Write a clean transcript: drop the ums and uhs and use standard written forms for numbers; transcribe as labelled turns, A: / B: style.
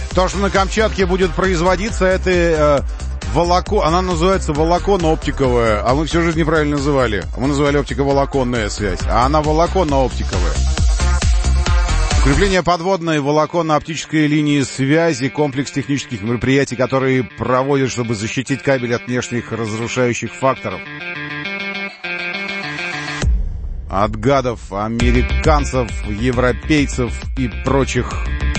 A: То, что на Камчатке будет производиться, это волокон, она называется волоконно-оптиковая, а мы всю жизнь неправильно называли. Мы называли оптиковолоконная связь, а она волоконно-оптиковая. Укрепление подводной волоконно-оптической линии связи, комплекс технических мероприятий, которые проводят, чтобы защитить кабель от внешних разрушающих факторов. От гадов, американцев, европейцев и прочих